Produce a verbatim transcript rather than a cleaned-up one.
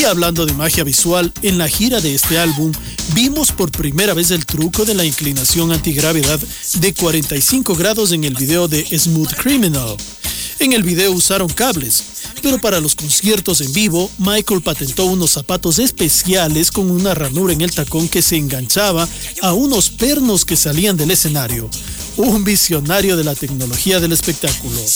hablando de magia visual, en la gira de este álbum vimos por primera vez el truco de la inclinación antigravedad de cuarenta y cinco grados en el video de Smooth Criminal. En el video usaron cables, pero para los conciertos en vivo, Michael patentó unos zapatos especiales con una ranura en el tacón que se enganchaba a unos pernos que salían del escenario. Un visionario de la tecnología del espectáculo.